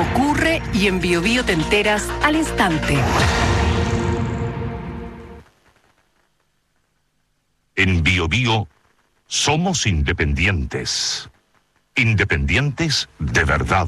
ocurre y en Biobío te enteras al instante. En Biobío somos independientes. Independientes de verdad.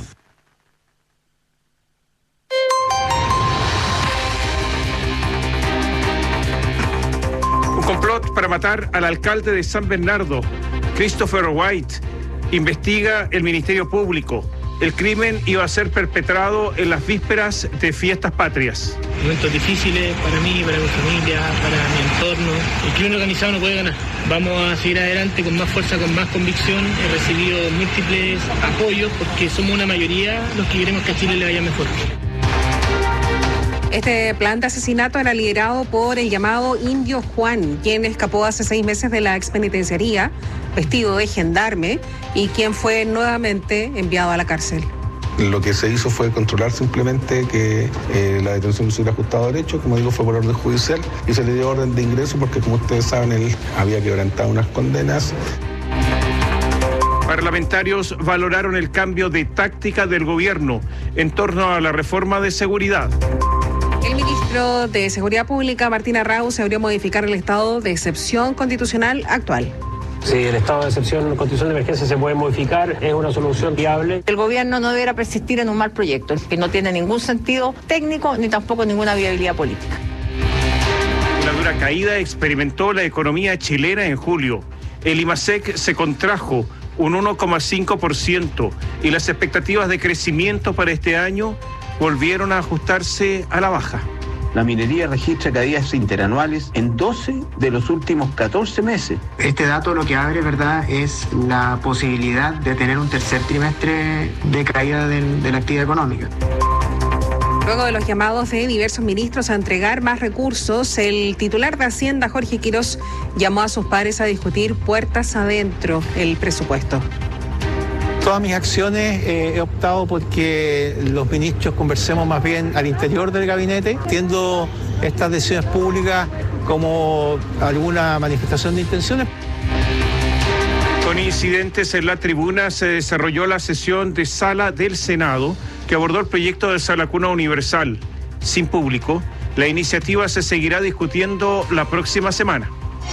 Un complot para matar al alcalde de San Bernardo, Christopher White, investiga el Ministerio Público. El crimen iba a ser perpetrado en las vísperas de fiestas patrias. Momentos difíciles para mí, para mi familia, para mi entorno. El crimen organizado no puede ganar. Vamos a seguir adelante con más fuerza, con más convicción. He recibido múltiples apoyos porque somos una mayoría los que queremos que a Chile le vaya mejor. Este plan de asesinato era liderado por el llamado Indio Juan, quien escapó hace 6 meses de la expenitenciaría, vestido de gendarme, y quien fue nuevamente enviado a la cárcel. Lo que se hizo fue controlar simplemente que la detención se hubiera ajustado a derecho, como digo, fue por orden judicial, y se le dio orden de ingreso porque, como ustedes saben, él había quebrantado unas condenas. Parlamentarios valoraron el cambio de táctica del gobierno en torno a la reforma de seguridad. El ministro de Seguridad Pública, Martín Arrau, se abrió a modificar el estado de excepción constitucional actual. Si el estado de excepción constitucional de emergencia se puede modificar, es una solución viable. El gobierno no deberá persistir en un mal proyecto, que no tiene ningún sentido técnico ni tampoco ninguna viabilidad política. Una dura caída experimentó la economía chilena en julio. El IMASEC se contrajo un 1,5% y las expectativas de crecimiento para este año volvieron a ajustarse a la baja. La minería registra caídas interanuales en 12 de los últimos 14 meses. Este dato lo que abre, ¿verdad?, es la posibilidad de tener un tercer trimestre de caída de la actividad económica. Luego de los llamados de diversos ministros a entregar más recursos, el titular de Hacienda, Jorge Quirós, llamó a sus pares a discutir puertas adentro el presupuesto. Todas mis acciones he optado porque los ministros conversemos más bien al interior del gabinete. Entiendo estas decisiones públicas como alguna manifestación de intenciones. Con incidentes en la tribuna se desarrolló la sesión de sala del Senado que abordó el proyecto de Sala Cuna Universal. Sin público, la iniciativa se seguirá discutiendo la próxima semana.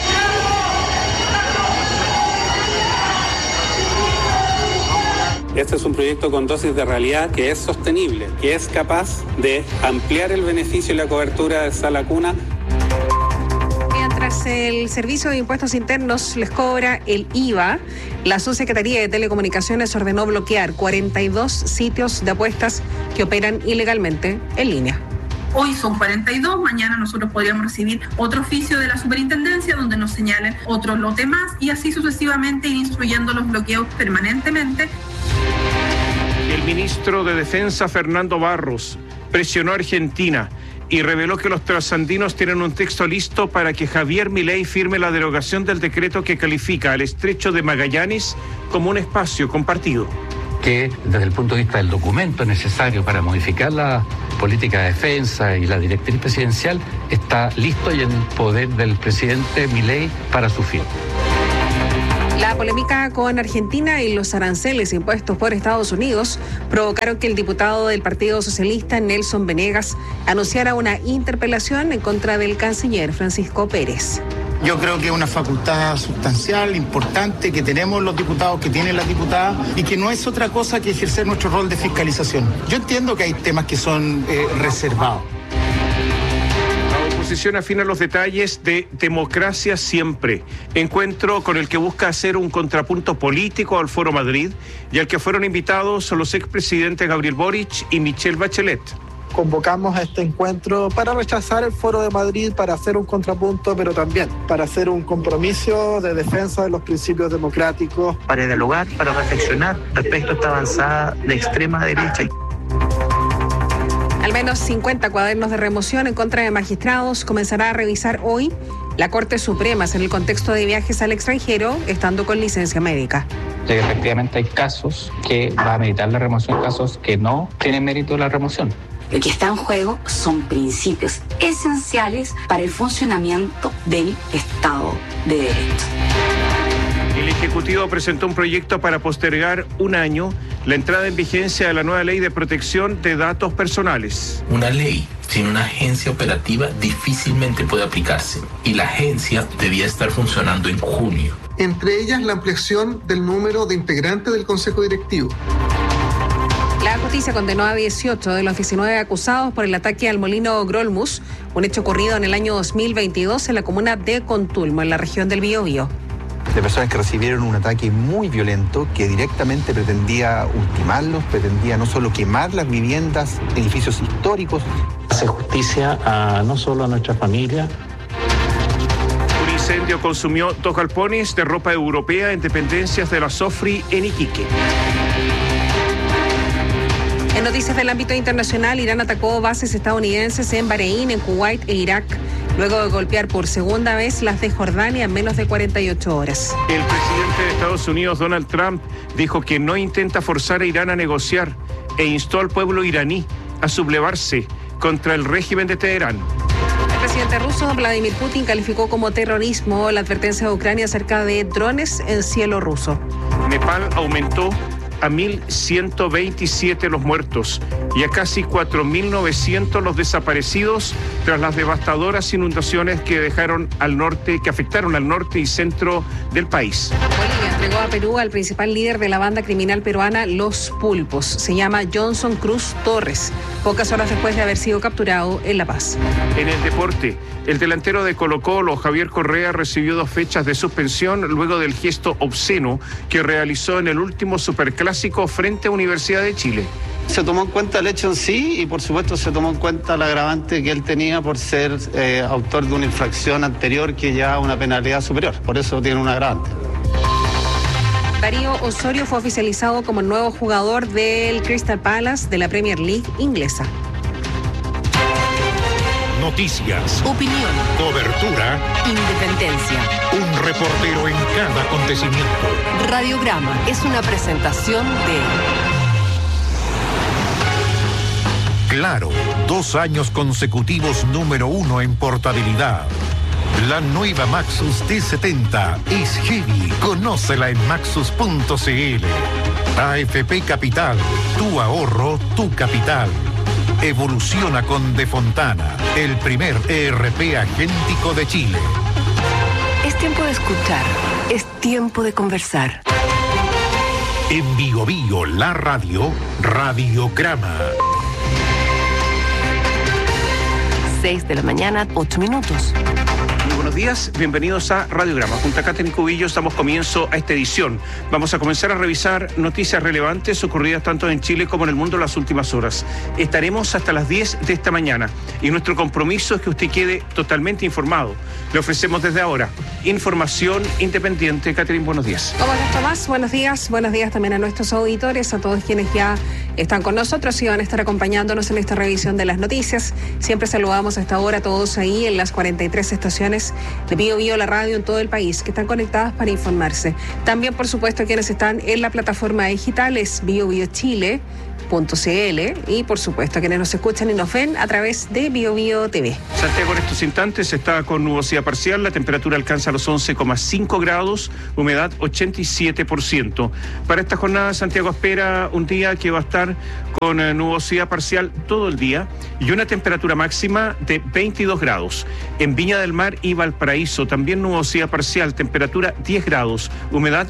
Este es un proyecto con dosis de realidad que es sostenible, que es capaz de ampliar el beneficio y la cobertura de Sala Cuna. Mientras el Servicio de Impuestos Internos les cobra el IVA, la Subsecretaría de Telecomunicaciones ordenó bloquear 42 sitios de apuestas que operan ilegalmente en línea. Hoy son 42, mañana nosotros podríamos recibir otro oficio de la superintendencia donde nos señalen otro lote más y así sucesivamente ir instruyendo los bloqueos permanentemente. El ministro de Defensa, Fernando Barros, presionó a Argentina y reveló que los trasandinos tienen un texto listo para que Javier Milei firme la derogación del decreto que califica al estrecho de Magallanes como un espacio compartido. Que desde el punto de vista del documento necesario para modificar la política de defensa y la directriz presidencial está listo y en poder del presidente Milei para su fin. La polémica con Argentina y los aranceles impuestos por Estados Unidos provocaron que el diputado del Partido Socialista, Nelson Venegas, anunciara una interpelación en contra del canciller Francisco Pérez. Yo creo que es una facultad sustancial, importante, que tenemos los diputados, que tienen las diputadas, y que no es otra cosa que ejercer nuestro rol de fiscalización. Yo entiendo que hay temas que son reservados. La oposición afina los detalles de Democracia Siempre, encuentro con el que busca hacer un contrapunto político al Foro Madrid y al que fueron invitados los expresidentes Gabriel Boric y Michelle Bachelet. Convocamos a este encuentro para rechazar el Foro de Madrid, para hacer un contrapunto, pero también para hacer un compromiso de defensa de los principios democráticos. Para dialogar, para reflexionar respecto a esta avanzada de extrema derecha. Al menos 50 cuadernos de remoción en contra de magistrados comenzará a revisar hoy la Corte Suprema en el contexto de viajes al extranjero, estando con licencia médica. Efectivamente hay casos que va a meditar la remoción, casos que no tienen mérito la remoción. Lo que está en juego son principios esenciales para el funcionamiento del Estado de Derecho. El Ejecutivo presentó un proyecto para postergar un año la entrada en vigencia de la nueva ley de protección de datos personales. Una ley sin una agencia operativa difícilmente puede aplicarse y la agencia debía estar funcionando en junio. Entre ellas la ampliación del número de integrantes del Consejo Directivo. La justicia condenó a 18 de los 19 acusados por el ataque al molino Grolmus, un hecho ocurrido en el año 2022 en la comuna de Contulmo, en la región del Biobío. De personas que recibieron un ataque muy violento que directamente pretendía ultimarlos, pretendía no solo quemar las viviendas, edificios históricos. Hace justicia no solo a nuestra familia. Un incendio consumió 2 galpones de ropa europea en dependencias de la Sofri en Iquique. En noticias del ámbito internacional, Irán atacó bases estadounidenses en Bahrein, en Kuwait e Irak, luego de golpear por segunda vez las de Jordania en menos de 48 horas. El presidente de Estados Unidos, Donald Trump, dijo que no intenta forzar a Irán a negociar e instó al pueblo iraní a sublevarse contra el régimen de Teherán. El presidente ruso, Vladimir Putin, calificó como terrorismo la advertencia de Ucrania acerca de drones en cielo ruso. Nepal aumentó a 1.127 los muertos y a casi 4.900 los desaparecidos tras las devastadoras inundaciones que afectaron al norte y centro del país. Bolivia entregó a Perú al principal líder de la banda criminal peruana Los Pulpos. Se llama Johnson Cruz Torres, pocas horas después de haber sido capturado en La Paz. En el deporte, el delantero de Colo-Colo, Javier Correa, recibió 2 fechas de suspensión luego del gesto obsceno que realizó en el último superclásico frente a Universidad de Chile. Se tomó en cuenta el hecho en sí y por supuesto se tomó en cuenta el agravante que él tenía por ser autor de una infracción anterior que ya una penalidad superior, por eso tiene un agravante. Darío Osorio fue oficializado como el nuevo jugador del Crystal Palace de la Premier League inglesa. Noticias, opinión, cobertura, independencia. Un reportero en cada acontecimiento. Radiograma es una presentación de Claro, 2 años consecutivos número 1 en portabilidad. La nueva Maxus T70 es heavy. Conócela en maxus.cl. AFP Capital, tu ahorro, tu capital. Evoluciona con De Fontana, el primer ERP agéntico de Chile. Es tiempo de escuchar, es tiempo de conversar. En Biobío, la radio, Radiograma. 6 de la mañana, 8 minutos. Muy buenos días, bienvenidos a Radiograma. Junto a Catherine Cubillo damos comienzo a esta edición. Vamos a comenzar a revisar noticias relevantes ocurridas tanto en Chile como en el mundo en las últimas horas. Estaremos hasta las 10 de esta mañana y nuestro compromiso es que usted quede totalmente informado. Le ofrecemos desde ahora información independiente. Catherine, buenos días. ¿Cómo estás, Tomás? Buenos días también a nuestros auditores, a todos quienes ya están con nosotros y van a estar acompañándonos en esta revisión de las noticias. Siempre saludamos hasta ahora a todos ahí en las 43 estaciones de Biobío, la radio en todo el país, que están conectadas para informarse. También, por supuesto, quienes están en la plataforma digital es biobiochile.cl y, por supuesto, quienes nos escuchan y nos ven a través de Biobío TV. Santiago en estos instantes está con nubosidad parcial, la temperatura alcanza los 11,5 grados, humedad 87%. Para esta jornada, Santiago espera un día que va a estar con nubosidad parcial todo el día y una temperatura máxima de 22 grados. En Viña del Mar y Valparaíso también nubosidad parcial, temperatura 10 grados, humedad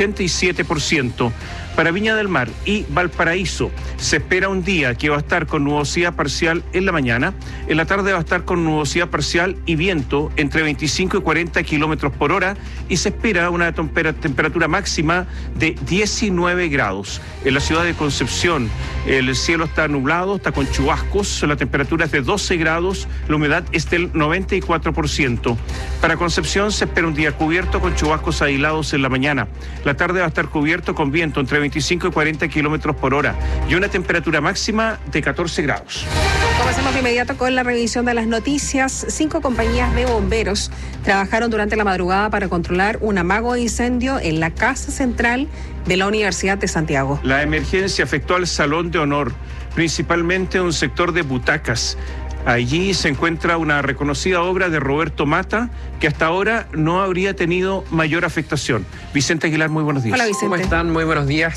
87%. Para Viña del Mar y Valparaíso se espera un día que va a estar con nubosidad parcial en la mañana. En la tarde va a estar con nubosidad parcial y viento entre 25 y 40 kilómetros por hora y se espera una temperatura máxima de 19 grados. En la ciudad de Concepción el cielo está nublado, está con chubascos, la temperatura es de 12 grados, la humedad es del 94%. Para Concepción se espera un día cubierto con chubascos aislados en la mañana. La tarde va a estar cubierto con viento entre 25 y 40 kilómetros por hora y una temperatura máxima de 14 grados. Comencemos de inmediato con la revisión de las noticias. 5 compañías de bomberos trabajaron durante la madrugada para controlar un amago incendio en la Casa Central de la Universidad de Santiago. La emergencia afectó al Salón de Honor, principalmente un sector de butacas. Allí se encuentra una reconocida obra de Roberto Mata, que hasta ahora no habría tenido mayor afectación. Vicente Aguilar, muy buenos días. Hola, Vicente. ¿Cómo están? Muy buenos días.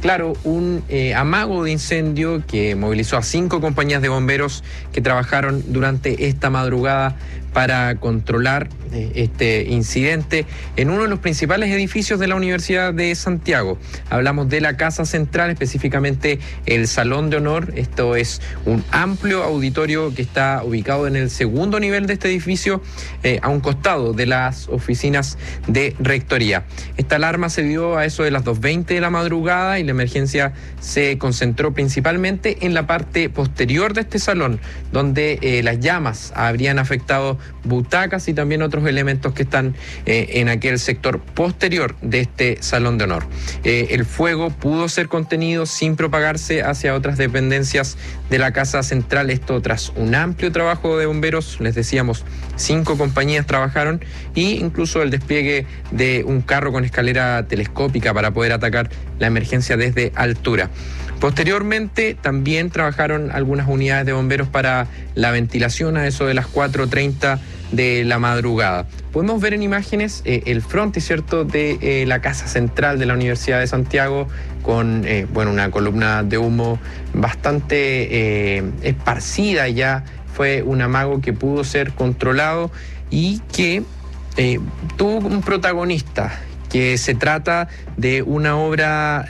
Claro, un amago de incendio que movilizó a 5 compañías de bomberos que trabajaron durante esta madrugada para controlar este incidente en uno de los principales edificios de la Universidad de Santiago. Hablamos de la Casa Central, específicamente el Salón de Honor. Esto es un amplio auditorio que está ubicado en el segundo nivel de este edificio, a un costado de las oficinas de rectoría. Esta alarma se dio a eso de las 2:20 de la madrugada y la emergencia se concentró principalmente en la parte posterior de este salón, donde las llamas habrían afectado butacas y también otros elementos que están en aquel sector posterior de este Salón de Honor. El fuego pudo ser contenido sin propagarse hacia otras dependencias de la Casa Central, esto tras un amplio trabajo de bomberos. Les decíamos, 5 compañías trabajaron e incluso el despliegue de un carro con escalera telescópica para poder atacar la emergencia desde altura. Posteriormente también trabajaron algunas unidades de bomberos para la ventilación a eso de las 4:30 de la madrugada. Podemos ver en imágenes el frontis, ¿cierto?, de la Casa Central de la Universidad de Santiago con una columna de humo bastante esparcida. Ya fue un amago que pudo ser controlado y que tuvo un protagonista, que se trata de una obra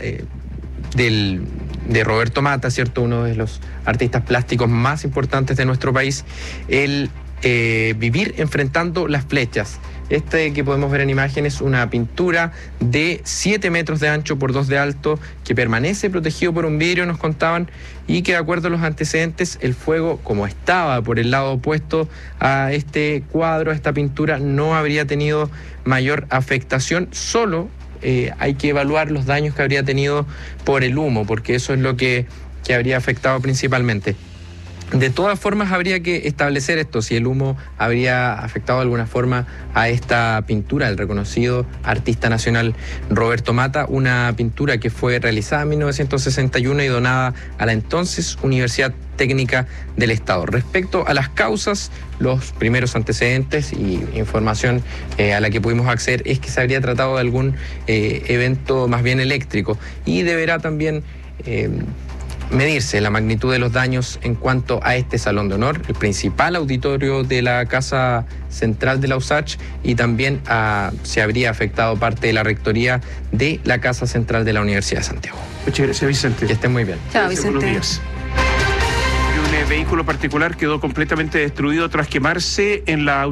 de Roberto Mata, ¿cierto?, uno de los artistas plásticos más importantes de nuestro país, el Vivir enfrentando las flechas. Este que podemos ver en imágenes, una pintura de 7 metros de ancho por 2 de alto, que permanece protegido por un vidrio, nos contaban, y que de acuerdo a los antecedentes, el fuego, como estaba por el lado opuesto a este cuadro, a esta pintura, no habría tenido mayor afectación. Solo hay que evaluar los daños que habría tenido por el humo, porque eso es lo que habría afectado principalmente. De todas formas, habría que establecer esto, si el humo habría afectado de alguna forma a esta pintura del reconocido artista nacional Roberto Mata, una pintura que fue realizada en 1961 y donada a la entonces Universidad Técnica del Estado. Respecto a las causas, los primeros antecedentes y información a la que pudimos acceder es que se habría tratado de algún evento más bien eléctrico, y deberá también medirse la magnitud de los daños en cuanto a este Salón de Honor, el principal auditorio de la Casa Central de la USACH, y también se habría afectado parte de la rectoría de la Casa Central de la Universidad de Santiago. Muchas gracias, Vicente. Que estén muy bien. Chao, Vicente. Buenos días. Un vehículo particular quedó completamente destruido tras quemarse en la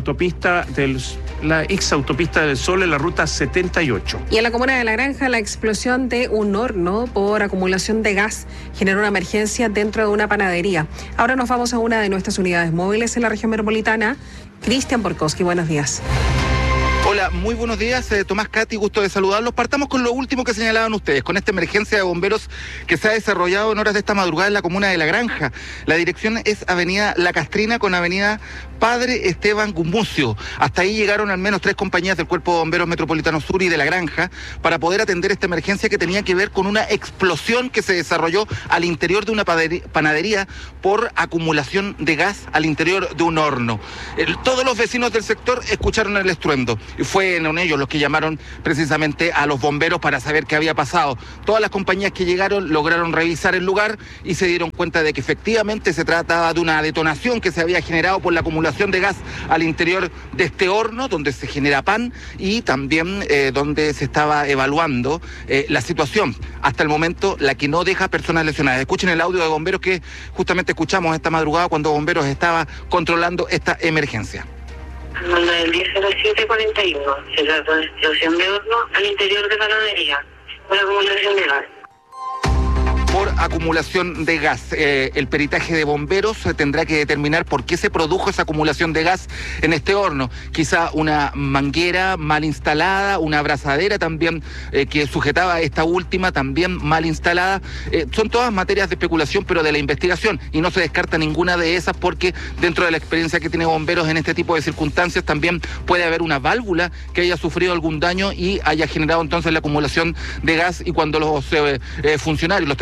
ex autopista del Sol, en la ruta 78. Y en la comuna de La Granja, la explosión de un horno por acumulación de gas generó una emergencia dentro de una panadería. Ahora nos vamos a una de nuestras unidades móviles en la región metropolitana. Cristian Borkowski, buenos días. Hola, muy buenos días, Tomás, Katy, gusto de saludarlos. Partamos con lo último que señalaban ustedes, con esta emergencia de bomberos que se ha desarrollado en horas de esta madrugada en la comuna de La Granja. La dirección es Avenida La Castrina con Avenida Padre Esteban Gumucio. Hasta ahí llegaron al menos 3 compañías del Cuerpo de Bomberos Metropolitano Sur y de La Granja para poder atender esta emergencia que tenía que ver con una explosión que se desarrolló al interior de una panadería por acumulación de gas al interior de un horno. Todos los vecinos del sector escucharon el estruendo. Fueron ellos los que llamaron precisamente a los bomberos para saber qué había pasado. Todas las compañías que llegaron lograron revisar el lugar y se dieron cuenta de que efectivamente se trataba de una detonación que se había generado por la acumulación de gas al interior de este horno donde se genera pan, y también donde se estaba evaluando la situación. Hasta el momento, la que no deja personas lesionadas. Escuchen el audio de bomberos que justamente escuchamos esta madrugada cuando bomberos estaba controlando esta emergencia. El 10-07-41 se trata de explosión de horno al interior de panadería por acumulación de gas. Por acumulación de gas. El peritaje de bomberos tendrá que determinar por qué se produjo esa acumulación de gas en este horno. Quizá una manguera mal instalada, una abrazadera también que sujetaba esta última, también mal instalada. Son todas materias de especulación, pero de la investigación, y no se descarta ninguna de esas porque dentro de la experiencia que tiene bomberos en este tipo de circunstancias también puede haber una válvula que haya sufrido algún daño y haya generado entonces la acumulación de gas, y cuando los funcionarios, los trabajadores de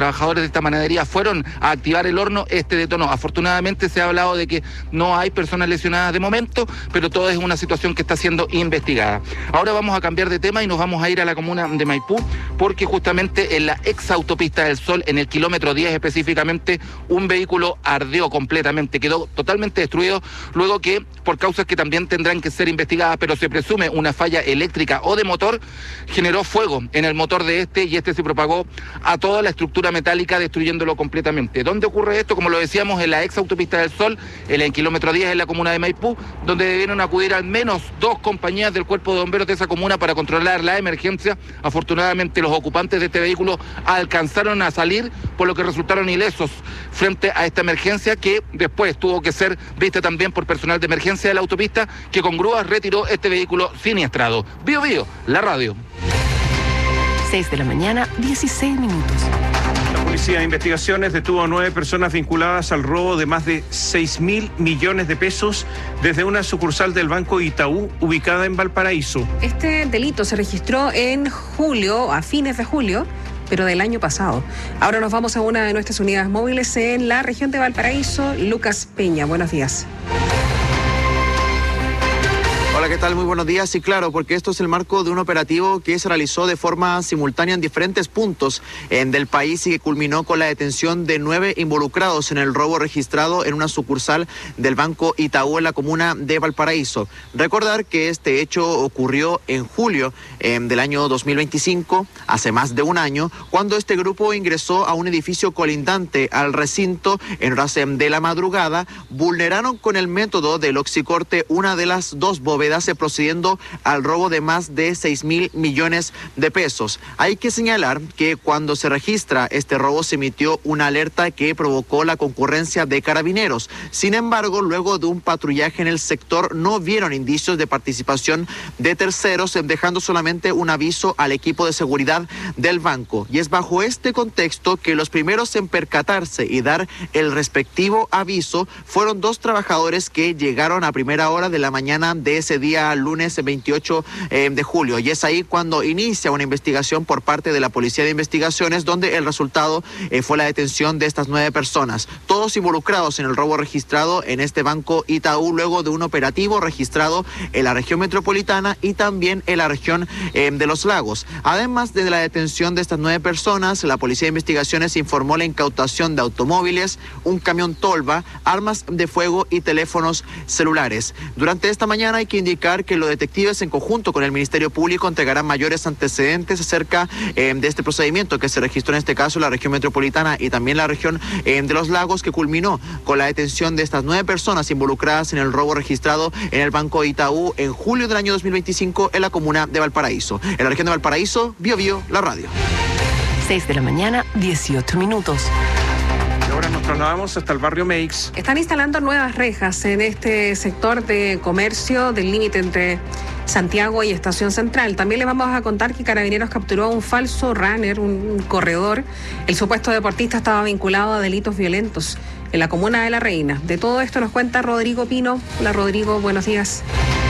Delta Manadería fueron a activar el horno, detonó. Afortunadamente se ha hablado de que no hay personas lesionadas de momento, pero todo es una situación que está siendo investigada. Ahora vamos a cambiar de tema y nos vamos a ir a la comuna de Maipú, porque justamente en la ex autopista del Sol, en el kilómetro 10 específicamente, un vehículo ardió completamente, quedó totalmente destruido, luego que, por causas que también tendrán que ser investigadas, pero se presume una falla eléctrica o de motor, generó fuego en el motor de y se propagó a toda la estructura metálica, destruyéndolo completamente. ¿Dónde ocurre esto? Como lo decíamos, en la ex autopista del Sol, en el kilómetro 10, en la comuna de Maipú, donde debieron acudir al menos 2 compañías del cuerpo de bomberos de esa comuna para controlar la emergencia. Afortunadamente, los ocupantes de este vehículo alcanzaron a salir, por lo que resultaron ilesos frente a esta emergencia, que después tuvo que ser vista también por personal de emergencia de la autopista, que con grúas retiró este vehículo siniestrado. Bio Bio, la radio. 6 de la mañana, 16 minutos. La Policía de Investigaciones detuvo a 9 personas vinculadas al robo de más de 6.000 millones de pesos desde una sucursal del Banco Itaú ubicada en Valparaíso. Este delito se registró en julio, a fines de julio, pero del año pasado. Ahora nos vamos a una de nuestras unidades móviles en la región de Valparaíso. Lucas Peña, buenos días. Hola, ¿qué tal? Muy buenos días. Y claro, porque esto es el marco de un operativo que se realizó de forma simultánea en diferentes puntos del país y que culminó con la detención de 9 involucrados en el robo registrado en una sucursal del Banco Itaú en la comuna de Valparaíso. Recordar que este hecho ocurrió en julio del año 2025, hace más de un año, cuando este grupo ingresó a un edificio colindante al recinto en horas de la madrugada, vulneraron con el método del oxicorte una de las 2 bóvedas, procediendo al robo de más de 6.000 millones de pesos. Hay que señalar que cuando se registra este robo se emitió una alerta que provocó la concurrencia de carabineros. Sin embargo, luego de un patrullaje en el sector no vieron indicios de participación de terceros, dejando solamente un aviso al equipo de seguridad del banco. Y es bajo este contexto que los primeros en percatarse y dar el respectivo aviso fueron 2 trabajadores que llegaron a primera hora de la mañana de ese día lunes 28 de julio. Y es ahí cuando inicia una investigación por parte de la Policía de Investigaciones, donde el resultado fue la detención de estas 9 personas, todos involucrados en el robo registrado en este Banco Itaú, luego de un operativo registrado en la región metropolitana y también en la región de Los Lagos. Además de la detención de estas 9 personas, la Policía de Investigaciones informó la incautación de automóviles, un camión tolva, armas de fuego y teléfonos celulares. Durante esta mañana hay que indicar que los detectives, en conjunto con el Ministerio Público, entregarán mayores antecedentes acerca de este procedimiento que se registró en este caso en la región metropolitana y también la región de Los Lagos, que culminó con la detención de estas 9 personas involucradas en el robo registrado en el Banco Itaú en julio del año 2025 en la comuna de Valparaíso. En la región de Valparaíso, Bio Bio, la radio. 6 de la mañana, 18 minutos. Ahora nos trasladamos hasta el barrio Meix. Están instalando nuevas rejas en este sector de comercio del límite entre Santiago y Estación Central. También les vamos a contar que Carabineros capturó a un falso runner, un corredor. El supuesto deportista estaba vinculado a delitos violentos en la comuna de La Reina. De todo esto nos cuenta Rodrigo Pino. Hola Rodrigo, buenos días.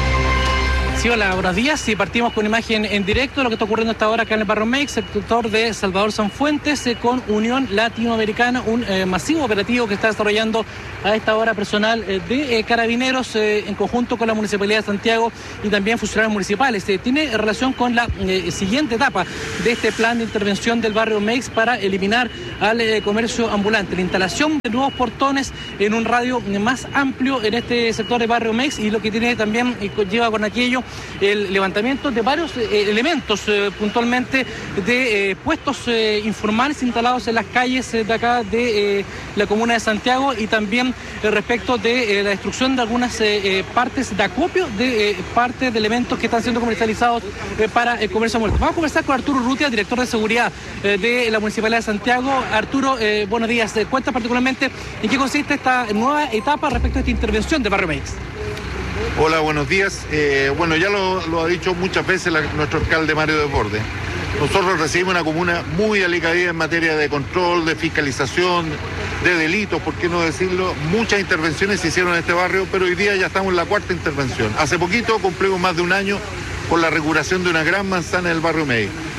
Sí, hola, buenos días. Sí, partimos con imagen en directo de lo que está ocurriendo hasta ahora acá en el barrio Meix, sector de Salvador Sanfuentes, con Unión Latinoamericana, un masivo operativo que está desarrollando a esta hora personal de Carabineros en conjunto con la Municipalidad de Santiago y también funcionarios municipales. Tiene relación con la siguiente etapa de este plan de intervención del barrio Meix para eliminar al comercio ambulante, la instalación de nuevos portones en un radio más amplio en este sector de barrio Meix, y lo que tiene también lleva con aquello el levantamiento de varios elementos, puntualmente de puestos informales instalados en las calles de acá de la comuna de Santiago, y también respecto de la destrucción de algunas partes de acopio de parte de elementos que están siendo comercializados para el comercio ambulante. Vamos a conversar con Arturo Urrutia, director de seguridad de la Municipalidad de Santiago. Arturo, buenos días. Cuenta particularmente en qué consiste esta nueva etapa respecto a esta intervención de Barrio Meix. Hola, buenos días. Bueno, ya lo ha dicho muchas veces nuestro alcalde Mario Desbordes. Nosotros recibimos una comuna muy alicaída en materia de control, de fiscalización, de delitos, por qué no decirlo. Muchas intervenciones se hicieron en este barrio, pero hoy día ya estamos en la 4ª intervención. Hace poquito cumplimos más de un año con la recuperación de una gran manzana del barrio Meix.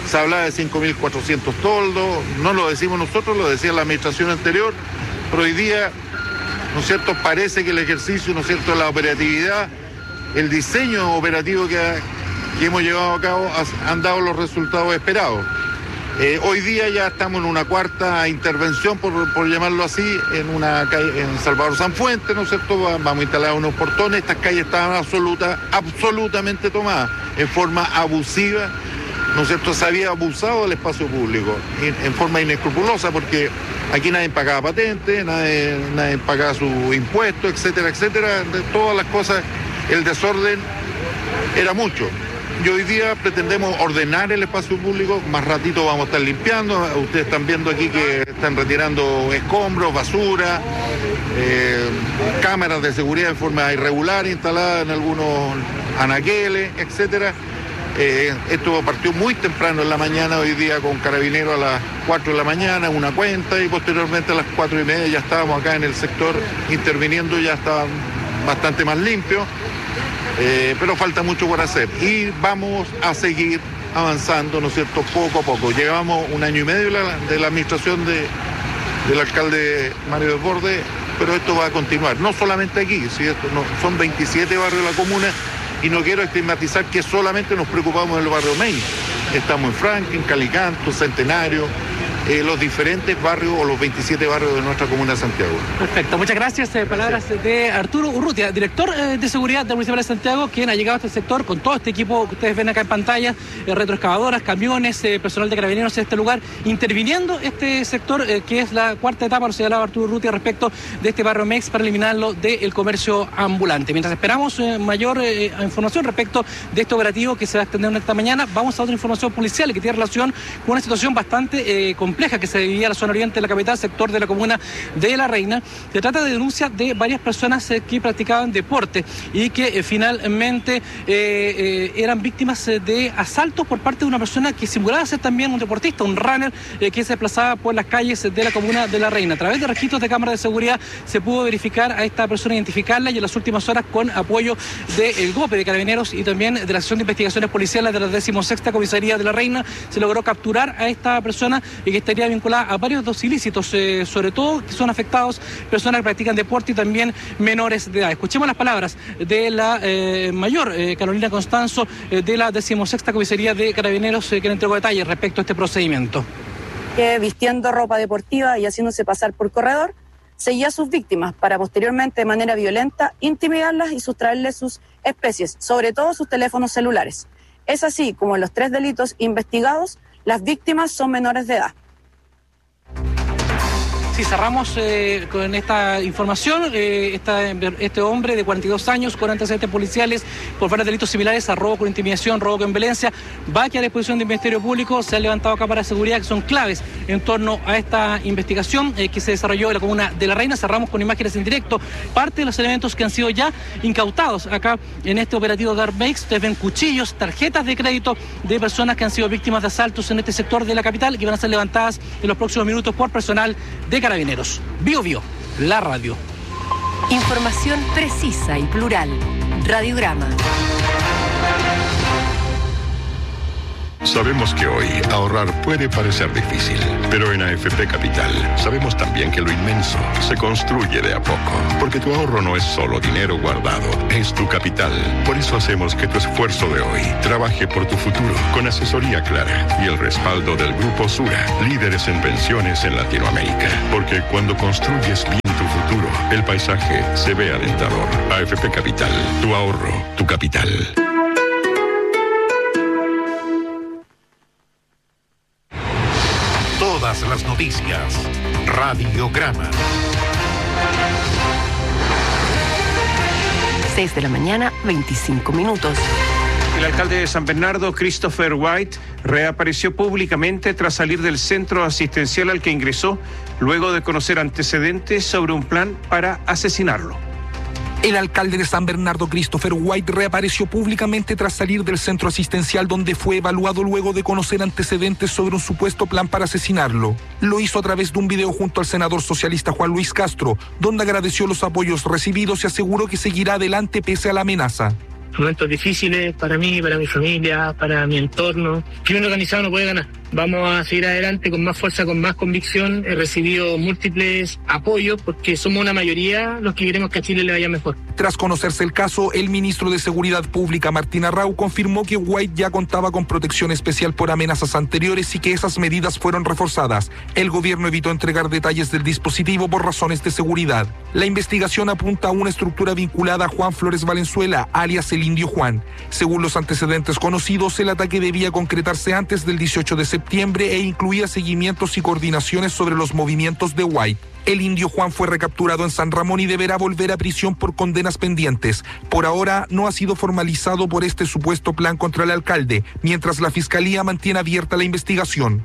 se hablaba de 5.400 toldos, no lo decimos nosotros, lo decía la administración anterior, pero hoy día, ¿no es cierto?, parece que el ejercicio, ¿no es cierto?, la operatividad, el diseño operativo que hemos llevado a cabo han dado los resultados esperados. Hoy día ya estamos en una cuarta intervención, por llamarlo así, en una calle, en Salvador Sanfuentes, ¿no es cierto? Vamos a instalar unos portones. Estas calles estaban absolutamente tomadas en forma abusiva, ¿no es cierto? Se había abusado del espacio público en forma inescrupulosa, porque aquí nadie pagaba patente, nadie pagaba su impuesto, etcétera, etcétera. De todas las cosas, el desorden era mucho. Y hoy día pretendemos ordenar el espacio público, más ratito vamos a estar limpiando, ustedes están viendo aquí que están retirando escombros, basura, cámaras de seguridad en forma irregular instaladas en algunos anaqueles, etcétera. Esto partió muy temprano en la mañana, hoy día con carabineros a las 4 de la mañana, una cuenta, y posteriormente a las 4:30 ya estábamos acá en el sector interviniendo, ya estaba bastante más limpio. Pero falta mucho por hacer y vamos a seguir avanzando, ¿no es cierto?, poco a poco. Llevamos 1 año y medio de la administración del alcalde Mario Desbordes, pero esto va a continuar, no solamente aquí, ¿sí? Son 27 barrios de la comuna y no quiero estigmatizar que solamente nos preocupamos del barrio Main. Estamos en Franklin, Calicanto, Centenario, los diferentes barrios o los 27 barrios de nuestra comuna de Santiago. Perfecto, muchas gracias. Palabras de Arturo Urrutia, director de seguridad del municipio de Santiago, quien ha llegado a este sector con todo este equipo que ustedes ven acá en pantalla, retroexcavadoras, camiones, personal de carabineros en este lugar, interviniendo este sector, que es la cuarta etapa, lo señalaba Arturo Urrutia, respecto de este barrio MEX para eliminarlo del comercio ambulante. Mientras esperamos mayor información respecto de este operativo que se va a extender esta mañana, vamos a otra información policial que tiene relación con una situación bastante compleja que se vivía en la zona oriente de la capital, sector de la comuna de La Reina. Se trata de denuncias de varias personas que practicaban deporte y que finalmente eran víctimas de asaltos por parte de una persona que simulaba ser también un deportista, un runner, que se desplazaba por las calles de la comuna de La Reina. A través de registros de cámaras de seguridad se pudo verificar a esta persona, identificarla, y en las últimas horas, con apoyo del GOPE de Carabineros y también de la Sección de Investigaciones Policiales de la 16ª Comisaría de La Reina, se logró capturar a esta persona y que estaría vinculada a varios dos ilícitos, sobre todo que son afectados personas que practican deporte y también menores de edad. Escuchemos las palabras de la mayor Carolina Constanzo de la 16ª Comisaría de Carabineros, que le entregó detalles respecto a este procedimiento. Que vistiendo ropa deportiva y haciéndose pasar por corredor, seguía a sus víctimas para posteriormente, de manera violenta, intimidarlas y sustraerles sus especies, sobre todo sus teléfonos celulares. Es así como en los 3 delitos investigados, las víctimas son menores de edad. Sí, cerramos con esta información. Este hombre de 42 años con antecedentes policiales por varios delitos similares a robo con intimidación, robo con violencia, va a quedar a disposición del Ministerio Público. Se han levantado cámaras de seguridad que son claves en torno a esta investigación que se desarrolló en la comuna de La Reina. Cerramos con imágenes en directo, parte de los elementos que han sido ya incautados acá en este operativo Darmex. Ustedes ven cuchillos, tarjetas de crédito de personas que han sido víctimas de asaltos en este sector de la capital, que van a ser levantadas en los próximos minutos por personal de Carabineros. Bio Bio, la radio. Información precisa y plural. Radiograma. Sabemos que hoy ahorrar puede parecer difícil, pero en AFP Capital sabemos también que lo inmenso se construye de a poco, porque tu ahorro no es solo dinero guardado, es tu capital. Por eso hacemos que tu esfuerzo de hoy trabaje por tu futuro, con asesoría clara y el respaldo del Grupo Sura, líderes en pensiones en Latinoamérica. Porque cuando construyes bien tu futuro, el paisaje se ve alentador. AFP Capital, tu ahorro, tu capital. Todas las noticias. Radiograma. 6 de la mañana, 25 minutos. El alcalde de San Bernardo, Christopher White, reapareció públicamente tras salir del centro asistencial al que ingresó, luego de conocer antecedentes sobre un plan para asesinarlo. El alcalde de San Bernardo, Christopher White, reapareció públicamente tras salir del centro asistencial donde fue evaluado luego de conocer antecedentes sobre un supuesto plan para asesinarlo. Lo hizo a través de un video junto al senador socialista Juan Luis Castro, donde agradeció los apoyos recibidos y aseguró que seguirá adelante pese a la amenaza. momentos difíciles para mí, para mi familia, para mi entorno. Crimen organizado no puede ganar. Vamos a seguir adelante con más fuerza, con más convicción. He recibido múltiples apoyos porque somos una mayoría los que queremos que a Chile le vaya mejor. Tras conocerse el caso, el ministro de Seguridad Pública, Martín Arrau, confirmó que White ya contaba con protección especial por amenazas anteriores y que esas medidas fueron reforzadas. El gobierno evitó entregar detalles del dispositivo por razones de seguridad. La investigación apunta a una estructura vinculada a Juan Flores Valenzuela, alias el Indio Juan. Según los antecedentes conocidos, el ataque debía concretarse antes del 18 de septiembre e incluía seguimientos y coordinaciones sobre los movimientos de White. El Indio Juan fue recapturado en San Ramón y deberá volver a prisión por condenas pendientes. Por ahora no ha sido formalizado por este supuesto plan contra el alcalde, mientras la Fiscalía mantiene abierta la investigación.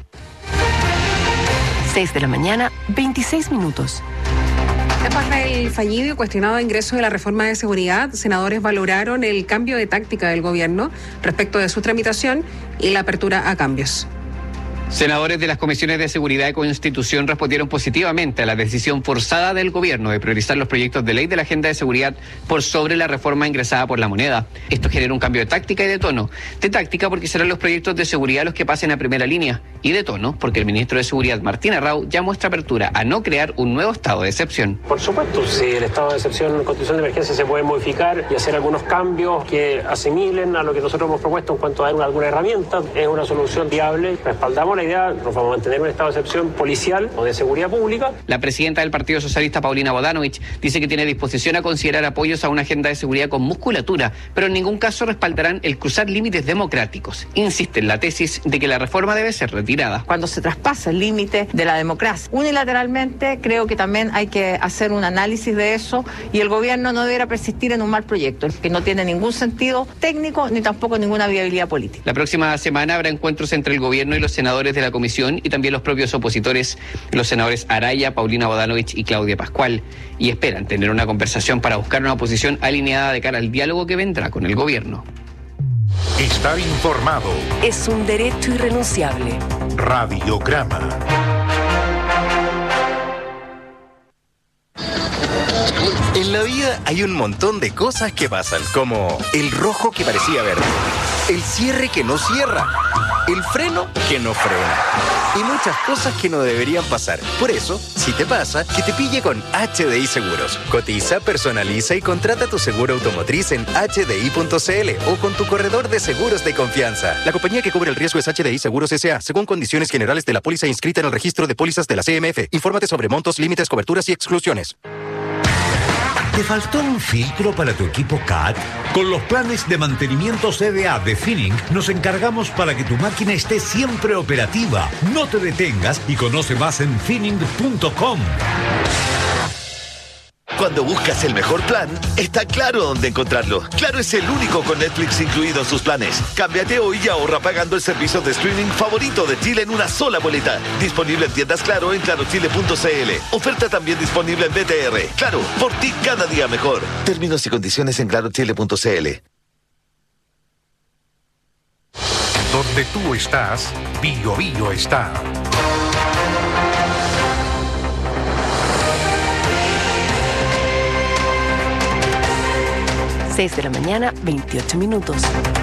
6 de la mañana, 26 minutos. Después del fallido y cuestionado ingreso de la reforma de seguridad, senadores valoraron el cambio de táctica del gobierno respecto de su tramitación y la apertura a cambios. Senadores de las comisiones de Seguridad y Constitución respondieron positivamente a la decisión forzada del gobierno de priorizar los proyectos de ley de la agenda de seguridad por sobre la reforma ingresada por la moneda. Esto genera un cambio de táctica y de tono. De táctica porque serán los proyectos de seguridad los que pasen a primera línea, y de tono porque el ministro de Seguridad, Martín Arrau, ya muestra apertura a no crear un nuevo estado de excepción. Por supuesto, si el estado de excepción en constitución de emergencia se puede modificar y hacer algunos cambios que asimilen a lo que nosotros hemos propuesto en cuanto a dar alguna herramienta, es una solución viable. Respaldamos la idea, nos vamos a mantener un estado de excepción policial o de seguridad pública. La presidenta del Partido Socialista, Paulina Bodanovich, dice que tiene disposición a considerar apoyos a una agenda de seguridad con musculatura, pero en ningún caso respaldarán el cruzar límites democráticos. Insiste en la tesis de que la reforma debe ser retirada. Cuando se traspasa el límite de la democracia unilateralmente, creo que también hay que hacer un análisis de eso y el gobierno no deberá persistir en un mal proyecto que no tiene ningún sentido técnico ni tampoco ninguna viabilidad política. La próxima semana habrá encuentros entre el gobierno y los senadores de la comisión y también los propios opositores, los senadores Araya, Paulina Bodanovich y Claudia Pascual, y esperan tener una conversación para buscar una posición alineada de cara al diálogo que vendrá con el gobierno. Estar informado es un derecho irrenunciable. Radiograma. En la vida hay un montón de cosas que pasan, como el rojo que parecía verde, el cierre que no cierra, el freno que no frena y muchas cosas que no deberían pasar. Por eso, si te pasa, que te pille con HDI Seguros. Cotiza, personaliza y contrata tu seguro automotriz en hdi.cl o con tu corredor de seguros de confianza. La compañía que cubre el riesgo es HDI Seguros S.A., según condiciones generales de la póliza inscrita en el registro de pólizas de la CMF. Infórmate sobre montos, límites, coberturas y exclusiones. ¿Te faltó un filtro para tu equipo CAT? Con los planes de mantenimiento CDA de Finning nos encargamos para que tu máquina esté siempre operativa. No te detengas y conoce más en finning.com. Cuando buscas el mejor plan, está Claro dónde encontrarlo. Claro es el único con Netflix incluido en sus planes. Cámbiate hoy y ahorra pagando el servicio de streaming favorito de Chile en una sola boleta. Disponible en tiendas Claro en clarochile.cl. Oferta también disponible en BTR. Claro, por ti cada día mejor. Términos y condiciones en clarochile.cl. Donde tú estás, Bio Bio está. De la mañana, 28 minutos.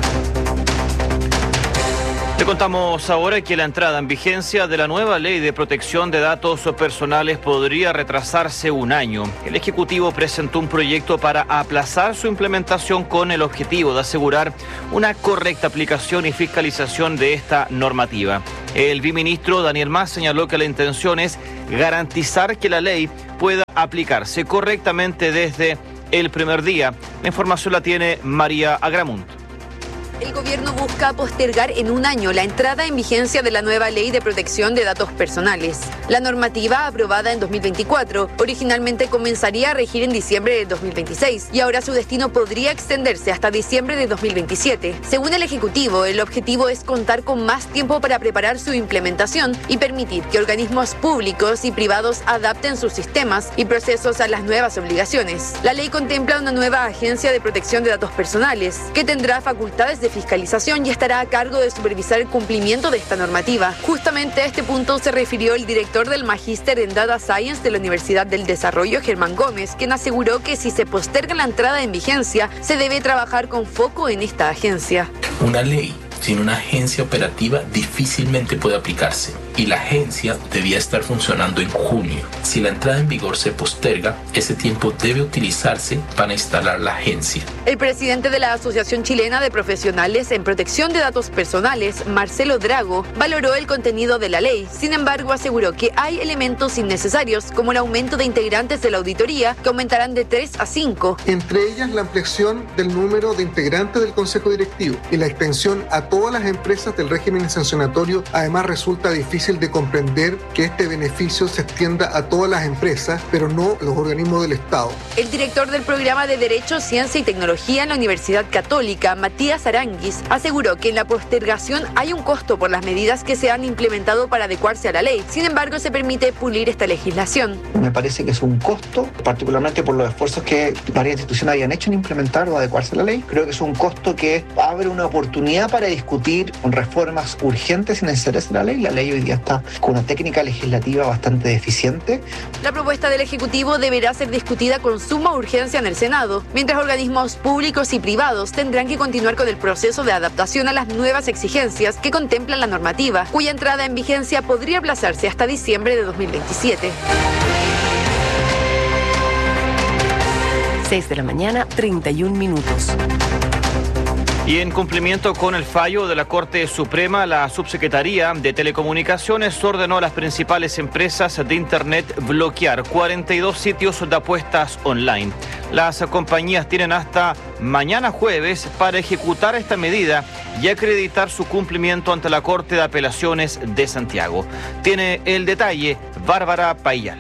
Te contamos ahora que la entrada en vigencia de la nueva ley de protección de datos personales podría retrasarse un año. El Ejecutivo presentó un proyecto para aplazar su implementación con el objetivo de asegurar una correcta aplicación y fiscalización de esta normativa. El viceministro Daniel Mas señaló que la intención es garantizar que la ley pueda aplicarse correctamente desde el primer día. La información la tiene María Agramunt. El gobierno busca postergar en un año la entrada en vigencia de la nueva ley de protección de datos personales. La normativa, aprobada en 2024, originalmente comenzaría a regir en diciembre de 2026 y ahora su destino podría extenderse hasta diciembre de 2027. Según el Ejecutivo, el objetivo es contar con más tiempo para preparar su implementación y permitir que organismos públicos y privados adapten sus sistemas y procesos a las nuevas obligaciones. La ley contempla una nueva agencia de protección de datos personales que tendrá facultades de de fiscalización y estará a cargo de supervisar el cumplimiento de esta normativa. Justamente a este punto se refirió el director del Magíster en Data Science de la Universidad del Desarrollo, Germán Gómez, quien aseguró que si se posterga la entrada en vigencia, se debe trabajar con foco en esta agencia. Una ley sin una agencia operativa difícilmente puede aplicarse y la agencia debía estar funcionando en junio. Si la entrada en vigor se posterga, ese tiempo debe utilizarse para instalar la agencia. El presidente de la Asociación Chilena de Profesionales en Protección de Datos Personales, Marcelo Drago, valoró el contenido de la ley. Sin embargo, aseguró que hay elementos innecesarios, como el aumento de integrantes de la auditoría, que aumentarán de 3 a 5. Entre ellas, la ampliación del número de integrantes del Consejo Directivo y la extensión a todas las empresas del régimen sancionatorio. Además, resulta difícil de comprender que este beneficio se extienda a todas las empresas, pero no a los organismos del Estado. El director del programa de Derecho, Ciencia y Tecnología en la Universidad Católica, Matías Aranguis, aseguró que en la postergación hay un costo por las medidas que se han implementado para adecuarse a la ley. Sin embargo, se permite pulir esta legislación. Me parece que es un costo, particularmente por los esfuerzos que varias instituciones hayan hecho en implementar o adecuarse a la ley. Creo que es un costo que abre una oportunidad para discutir reformas urgentes y necesarias de la ley. La ley hoy día está con una técnica legislativa bastante deficiente. La propuesta del Ejecutivo deberá ser discutida con suma urgencia en el Senado, mientras organismos públicos y privados tendrán que continuar con el proceso de adaptación a las nuevas exigencias que contempla la normativa, cuya entrada en vigencia podría aplazarse hasta diciembre de 2027. 6 de la mañana, 31 minutos. Y en cumplimiento con el fallo de la Corte Suprema, la Subsecretaría de Telecomunicaciones ordenó a las principales empresas de Internet bloquear 42 sitios de apuestas online. Las compañías tienen hasta mañana jueves para ejecutar esta medida y acreditar su cumplimiento ante la Corte de Apelaciones de Santiago. Tiene el detalle Bárbara Payal.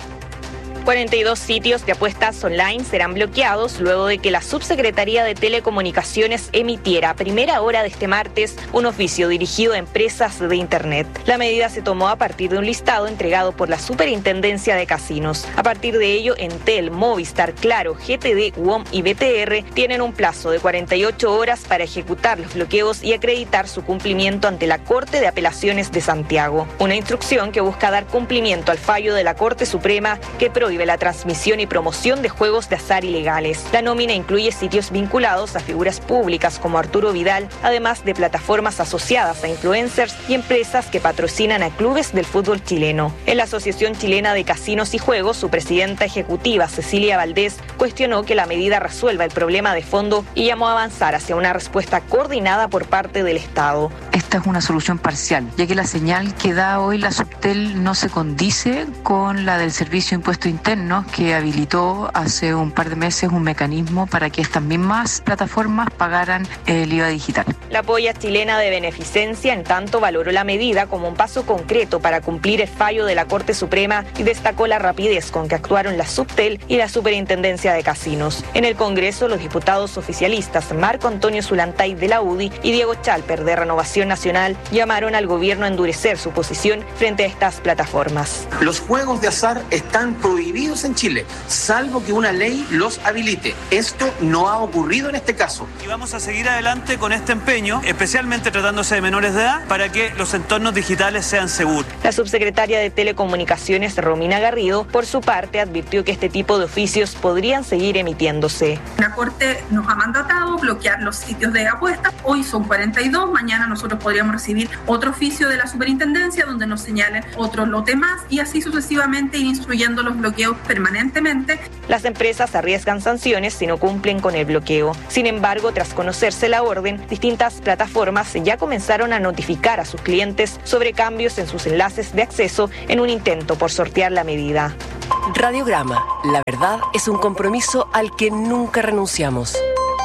42 sitios de apuestas online serán bloqueados luego de que la Subsecretaría de Telecomunicaciones emitiera a primera hora de este martes un oficio dirigido a empresas de Internet. La medida se tomó a partir de un listado entregado por la Superintendencia de Casinos. A partir de ello, Entel, Movistar, Claro, GTD, WOM y BTR tienen un plazo de 48 horas para ejecutar los bloqueos y acreditar su cumplimiento ante la Corte de Apelaciones de Santiago. Una instrucción que busca dar cumplimiento al fallo de la Corte Suprema que prohíbe la transmisión y promoción de juegos de azar ilegales. La nómina incluye sitios vinculados a figuras públicas como Arturo Vidal, además de plataformas asociadas a influencers y empresas que patrocinan a clubes del fútbol chileno. En la Asociación Chilena de Casinos y Juegos, su presidenta ejecutiva, Cecilia Valdés, cuestionó que la medida resuelva el problema de fondo y llamó a avanzar hacia una respuesta coordinada por parte del Estado. Esta es una solución parcial, ya que la señal que da hoy la Subtel no se condice con la del Servicio de Impuesto Interno, que habilitó hace un par de meses un mecanismo para que estas mismas plataformas pagaran el IVA digital. La Polla Chilena de Beneficencia, en tanto, valoró la medida como un paso concreto para cumplir el fallo de la Corte Suprema y destacó la rapidez con que actuaron la Subtel y la Superintendencia de Casinos. En el Congreso, los diputados oficialistas Marco Antonio Zulantay de la UDI y Diego Chalper de Renovación Nacional llamaron al gobierno a endurecer su posición frente a estas plataformas. Los juegos de azar están prohibidos en Chile, salvo que una ley los habilite. Esto no ha ocurrido en este caso. Y vamos a seguir adelante con este empeño, especialmente tratándose de menores de edad, para que los entornos digitales sean seguros. La subsecretaria de Telecomunicaciones, Romina Garrido, por su parte, advirtió que este tipo de oficios podrían seguir emitiéndose. La Corte nos ha mandatado bloquear los sitios de apuestas. Hoy son 42, mañana nosotros podríamos recibir otro oficio de la Superintendencia donde nos señalen otro lote más y así sucesivamente ir instruyendo los bloqueos permanentemente. Las empresas arriesgan sanciones si no cumplen con el bloqueo. Sin embargo, tras conocerse la orden, distintas plataformas ya comenzaron a notificar a sus clientes sobre cambios en sus enlaces de acceso en un intento por sortear la medida. Radiograma. La verdad es un compromiso al que nunca renunciamos.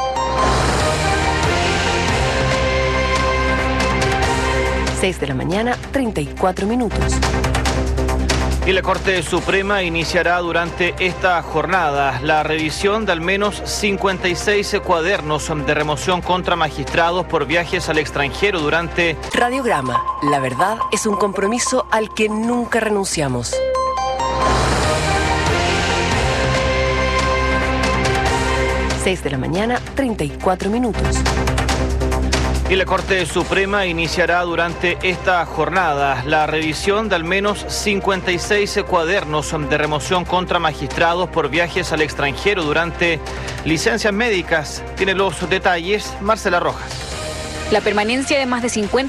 Seis de la mañana, 34 minutos. Y la Corte Suprema iniciará durante esta jornada la revisión de al menos 56 cuadernos de remoción contra magistrados por viajes al extranjero durante... Radiograma. La verdad es un compromiso al que nunca renunciamos. Seis de la mañana, 34 minutos. Y la Corte Suprema iniciará durante esta jornada la revisión de al menos 56 cuadernos de remoción contra magistrados por viajes al extranjero durante licencias médicas. Tiene los detalles Marcela Rojas. La permanencia de más de 50